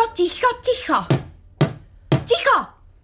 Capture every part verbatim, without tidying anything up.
ticho, ticho. Ticho!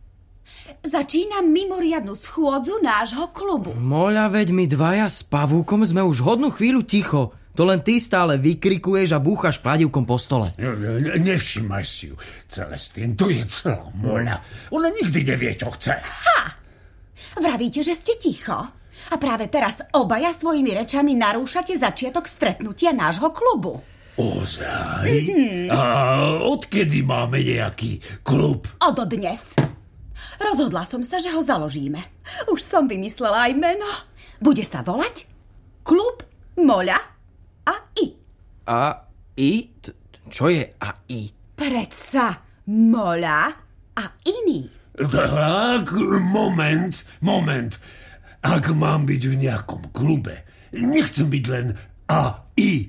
Začínam mimoriadnu schôdzu nášho klubu. Moľa, veď my dvaja s Pavúkom sme už hodnú chvíľu ticho. To len ty stále vykrikuješ a búchaš kladivkom po stole. Ne, nevšímaj si ju, Celestín, to je celá Moľa. Ona nikdy nevie, čo chce. Ha! Vravíte, že ste ticho? A práve teraz obaja svojimi rečami narúšate začiatok stretnutia nášho klubu. Ozaj? Mm-hmm. A odkedy máme nejaký klub? Od dnes. Rozhodla som sa, že ho založíme. Už som vymyslela aj meno. Bude sa volať Klub Moľa a I. A I? Čo je A I? Predsa Moľa a iný. Tak, moment, moment. Ak mám byť v nejakom klube, nechcem byť len A I.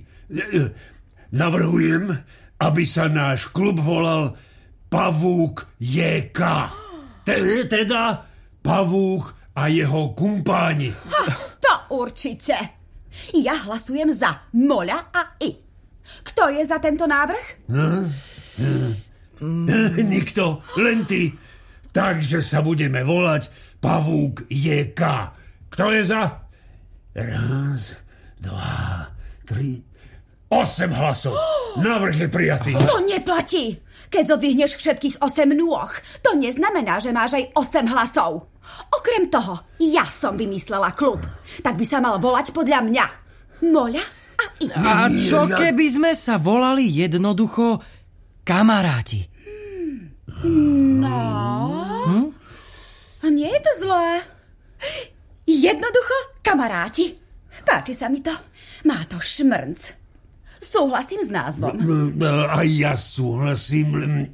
Navrhujem, aby sa náš klub volal Pavúk J K. Teda Pavúk a jeho kumpáni. Ha, to určite. Ja hlasujem za Moľa a I. Kto je za tento návrh? Hm? Hm. Nikto, len ty. Takže sa budeme volať Pavúk J K. Kto je za? Raz, dva, tri, osem hlasov. Návrh je prijatý. To neplatí. Keď zodvihneš všetkých osem nôh, to neznamená, že máš aj osem hlasov. Okrem toho, ja som vymyslela klub. Tak by sa mal volať podľa mňa. Moľa a I. A čo keby sme sa volali jednoducho kamaráti? Hmm. No... Hm? Nie je to zlé. Jednoducho kamaráti. Páči sa mi to. Má to šmrnc. Súhlasím s názvom. A ja súhlasím.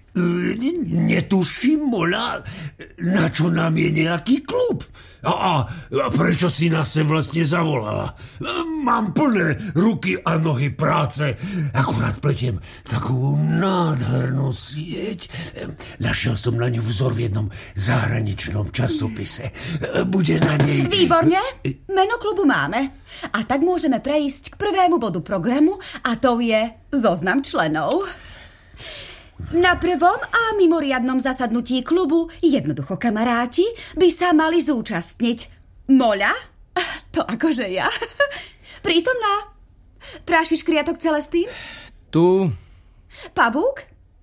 Netuším, Moľa, na čo nám je nejaký klub. A, a prečo si nás sem vlastne zavolala? Mám plné ruky a nohy práce. Akurát pletiem takú nádhernú sieť. Našiel som na ňu vzor v jednom zahraničnom časopise. Bude na nej... Výborne. Meno klubu máme. A tak môžeme prejsť k prvému bodu programu a to je zoznam členov. Na prvom a mimoriadnom zasadnutí klubu Jednoducho kamaráti by sa mali zúčastniť Moľa, to akože ja, prítomná. Prášiš kriatok Celestín? Tu. Pavúk?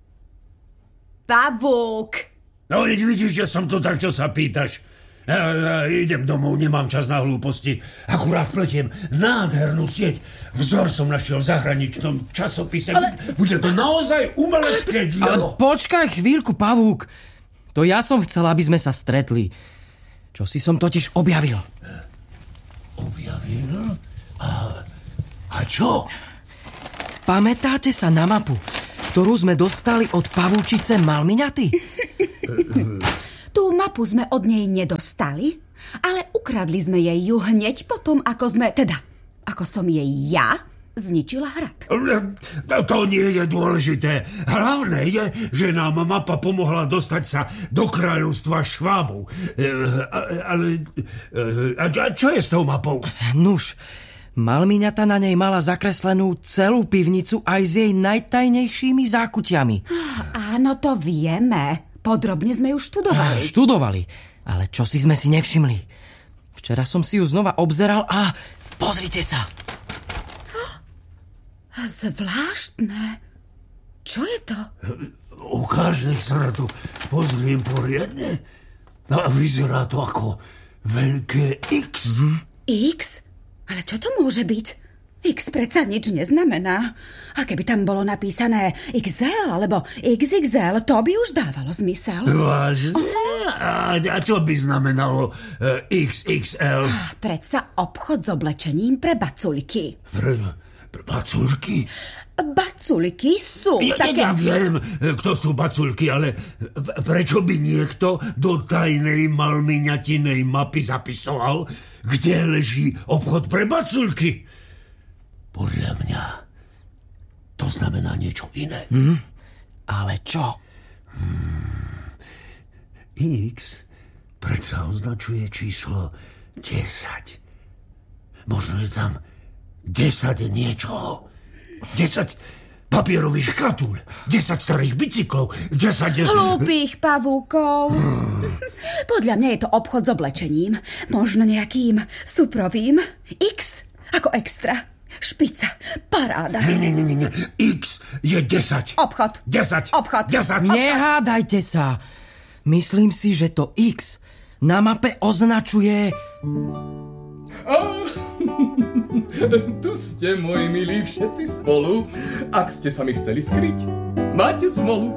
Pavúk. No vidíš, že som tu tak, čo sa pýtaš. Ja, ja idem domov, nemám čas na hlúposti. Akurát pletiem nádhernú sieť. Vzor som našiel v zahraničnom časopise. Ale... Bude to naozaj umelecké dielo. Ale počkaj chvíľku, Pavúk. To ja som chcel, aby sme sa stretli. Čo si som totiž objavil. Objavil? A, a čo? Pamätáte sa na mapu, ktorú sme dostali od pavúčice Malmiňaty? Tú mapu sme od nej nedostali, ale ukradli sme jej ju hneď potom, ako sme, teda, ako som jej ja zničila hrad. To nie je dôležité. Hlavné je, že nám mapa pomohla dostať sa do kráľovstva Švábov. Ale a čo je s tou mapou? Nuž, Malmiňata na nej mala zakreslenú celú pivnicu aj s jej najtajnejšími zákutiami. Áno, to vieme. Podrobne sme ju študovali. Študovali, ale čo si sme si nevšimli. Včera som si ju znova obzeral a pozrite sa. Zvláštne. Čo je to? Ukáž, nech sa na to pozriem poriadne. A vyzerá to ako veľké X. Hm? X? Ale čo to môže byť? X predsa nič neznamená. A keby tam bolo napísané iks el alebo iks iks el, to by už dávalo zmysel. Vážne? A, a čo by znamenalo uh, iks iks el? Predsa obchod s oblečením pre baculky. Pre, pre baculky? Baculky sú ja, také... Ja viem, kto sú baculky, ale prečo by niekto do tajnej Malmiňatinej mapy zapisoval, kde leží obchod pre baculky? Podľa mňa to znamená niečo iné. Hm? Ale čo? Hmm. X predsa označuje číslo desať. Možno je tam desať niečoho. desať papierových škatúľ, desať starých bicyklov, desať... Hlúpých pavúkov. Podľa mňa je to obchod s oblečením. Možno nejakým suprovým. X ako extra. Špica. Paráda. Nie, nie, nie, nie. X je desať. Obchod. desať. Obchod. desať. Nehádajte sa. Myslím si, že to X na mape označuje... Oh, tu ste, moji milí, všetci spolu. Ak ste sa mi chceli skryť, máte smolu.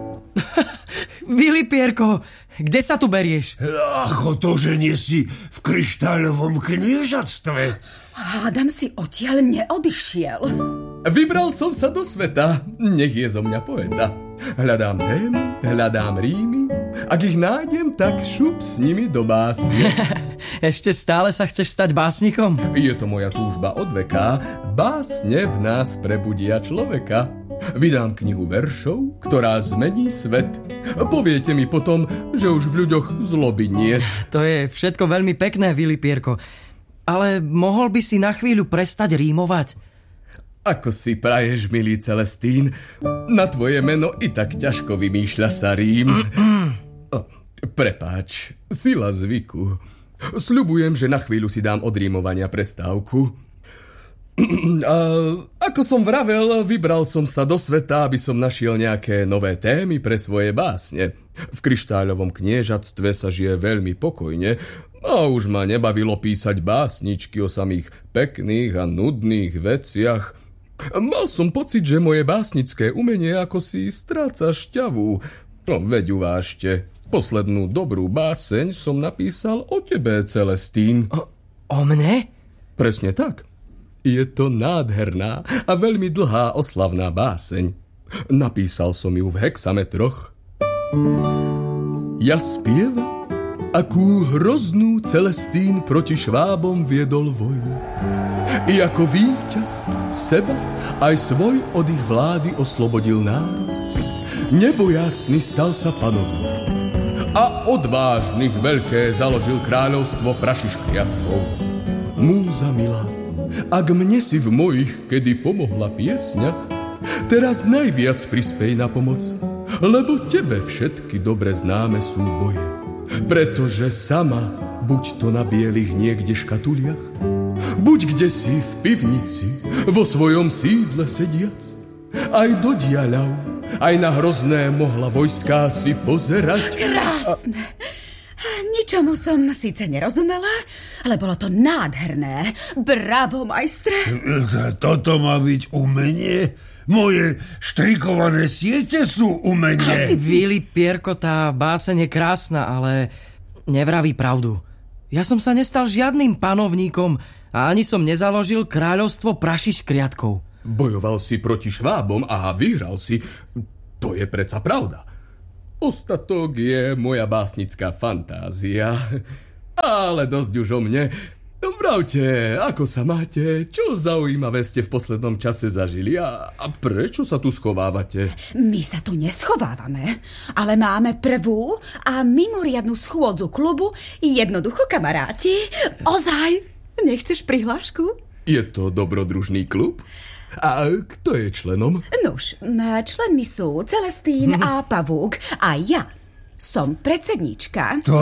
Vilipierko, kde sa tu berieš? Ako to, že nie si v kryštáľovom kniežatstve? Hádam si odtiaľ neodišiel. Vybral som sa do sveta, nech je zo mňa poeta. Hľadám témy, hľadám rímy. Ak ich nájdem, tak šup s nimi do básne. Ešte stále sa chceš stať básnikom? Je to moja túžba od veka. Básne v nás prebudia človeka. Vydám knihu veršov, ktorá zmení svet. Poviete mi potom, že už v ľuďoch zloby niet. To je všetko veľmi pekné, Vilipierko. Ale mohol by si na chvíľu prestať rímovať? Ako si praješ, milý Celestín? Na tvoje meno i tak ťažko vymýšľa sa rím. O, prepáč, sila zvyku. Sľubujem, že na chvíľu si dám od rímovania prestávku. A ako som vravel, vybral som sa do sveta, aby som našiel nejaké nové témy pre svoje básne. V kryštáľovom kniežatstve sa žije veľmi pokojne a už ma nebavilo písať básničky o samých pekných a nudných veciach. Mal som pocit, že moje básnické umenie ako si stráca šťavu. No, veď uvážte, poslednú dobrú báseň som napísal o tebe, Celestín. O, o mne? Presne tak. Je to nádherná a veľmi dlhá oslavná báseň. Napísal som ju v hexametroch. Ja spievam, akú hroznú Celestín proti Švábom viedol vojnu. I ako víťaz seba aj svoj od ich vlády oslobodil národ. Nebojácny stal sa panovník a odvážnych veľké založil kráľovstvo prašiškriatkov. Múza milá, ak mne si v mojich kedy pomohla piesňach, teraz najviac prispej na pomoc, lebo tebe všetky dobre známe sú boje. Pretože sama, buď to na bielých niekde škatuliach, buď kde si v pivnici, vo svojom sídle sediac, aj do diaľav, aj na hrozné mohla vojská si pozerať. Krásne. Ničomu som síce nerozumela, ale bolo to nádherné. Bravo, majstre. Toto má byť umenie? Moje štrikované siete sú umenie. Vilipierko, tá báseň je krásna, ale nevraví pravdu. Ja som sa nestal žiadnym panovníkom a ani som nezaložil kráľovstvo prašiškriatkov. Bojoval si proti Švábom a vyhral si. To je predsa pravda. Ostatok je moja básnická fantázia. Ale dosť už o mne. Vravte, ako sa máte? Čo zaujímavé ste v poslednom čase zažili? A, a prečo sa tu schovávate? My sa tu neschovávame, ale máme prvú a mimoriadnu schôdzu klubu. Jednoducho, kamaráti. Ozaj, nechceš prihlášku? Je to dobrodružný klub? A kto je členom? Nuž, členmi sú Celestín a Pavúk a ja som predsednička. To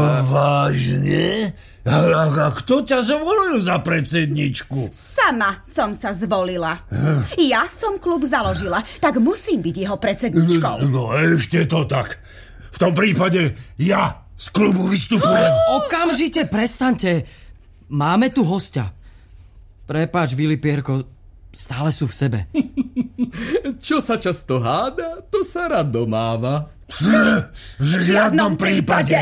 vážne? A, a, a kto ťa zvolil za predsedničku? Sama som sa zvolila. Ja som klub založila, tak musím byť jeho predsedničkou. No, no ešte to tak. V tom prípade ja z klubu vystupujem. Okamžite prestaňte. Máme tu hostia. Prepáč, Vilipierko, stále sú v sebe. Čo sa často háda, to sa rado máva. V žiadnom prípade.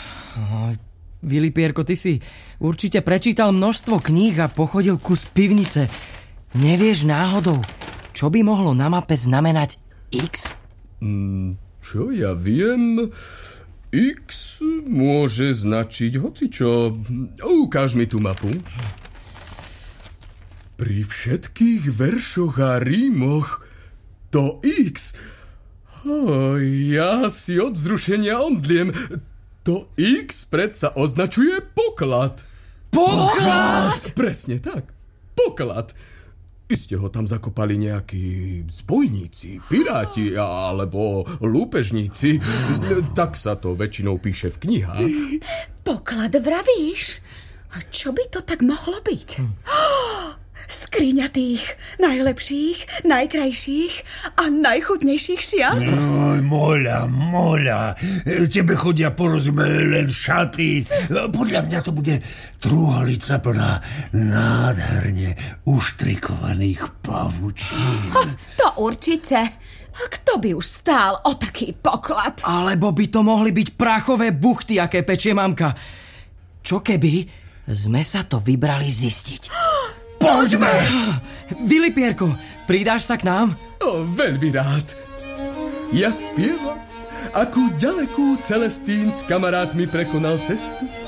Vilipierko, ty si určite prečítal množstvo kníh a pochodil kus pivnice. Nevieš náhodou, čo by mohlo na mape znamenať X? Mm, čo ja viem? X môže značiť hocičo. Ukáž mi tú mapu. Pri všetkých veršoch a rímoch to X. Oh, ja si od vzrušenia omdliem. To X predsa označuje poklad. Poklad? Presne tak. Poklad. Iste ho tam zakopali nejakí zbojníci, piráti alebo lúpežníci. Tak sa to väčšinou píše v knihách. Poklad vravíš? A čo by to tak mohlo byť? Hm. Oh, skriňa tých najlepších, najkrajších a najchutnejších šiat. No, Moľa, Moľa, tebe chodia porozumieť len šaty. Podľa mňa to bude trúholica plná nádherne uštrikovaných pavučín. Oh, to určite. A kto by už stál o taký poklad? Alebo by to mohli byť prachové buchty, aké pečie mamka. Čo keby sme sa to vybrali zistiť? Poďme! Vilipierko, pridáš sa k nám? O, veľmi rád. Ja spievam, akú ďalekú Celestín s kamarátmi prekonal cestu